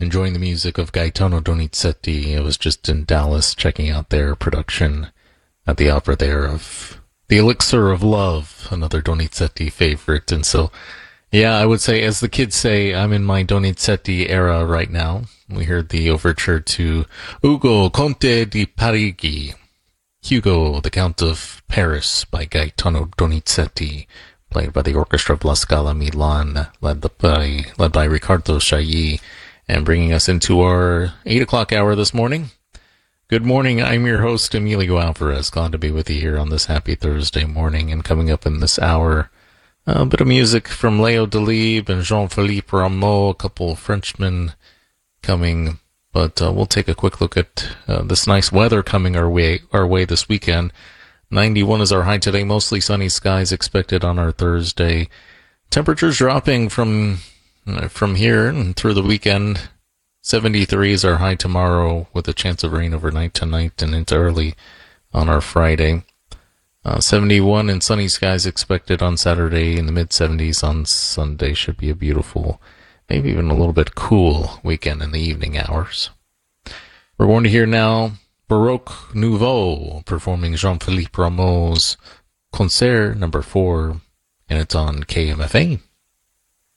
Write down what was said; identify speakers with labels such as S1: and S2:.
S1: enjoying the music of Gaetano Donizetti. I was just in Dallas checking out their production at the opera there of The Elixir of Love, another Donizetti favorite. And so, yeah, I would say, as the kids say, I'm in my Donizetti era right now. We heard the overture to Ugo Conte di Parigi, Hugo, the Count of Paris, by Gaetano Donizetti, played by the Orchestra of La Scala Milan, led by Riccardo Chailly, and bringing us into our 8 o'clock hour this morning. Good morning, I'm your host, Emilio Alvarez. Glad to be with you here on this happy Thursday morning, and coming up in this hour, a bit of music from Léo Delibes and Jean-Philippe Rameau, a couple of Frenchmen coming. But we'll take a quick look at this nice weather coming our way this weekend. 91 is our high today, mostly sunny skies expected on our Thursday. Temperatures dropping from here and through the weekend. 73 is our high tomorrow, with a chance of rain overnight tonight and into early on our Friday. 71 and sunny skies expected on Saturday, in the mid-70s on Sunday. Should be a beautiful, maybe even a little bit cool weekend in the evening hours. We're going to hear now Baroque Nouveau performing Jean-Philippe Rameau's Concert No. 4, and it's on KMFA.